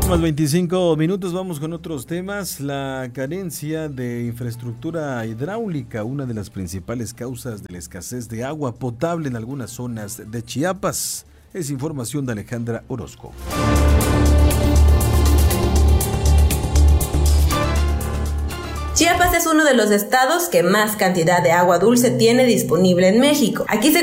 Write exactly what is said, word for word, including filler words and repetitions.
Más veinticinco minutos, vamos con otros temas. La carencia de infraestructura hidráulica, una de las principales causas de la escasez de agua potable en algunas zonas de Chiapas. Es información de Alejandra Orozco. Chiapas es uno de los estados que más cantidad de agua dulce tiene disponible en México. Aquí se